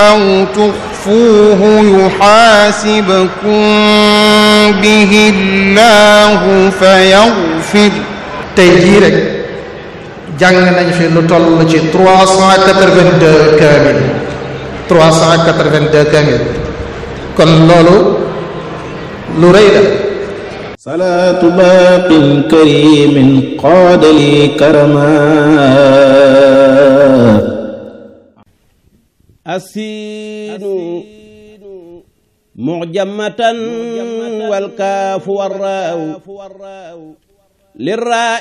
أو تخفوه يحاسبكم به الله فيغفر. tey jii rek jàng nañ fi lu toll ci 382 kaamil 382 kaamil kon loolu lu rëy la. salaatu baaqin karimin qaadali karama asiinu mu'jamatan wal kaafu warraaw lirraa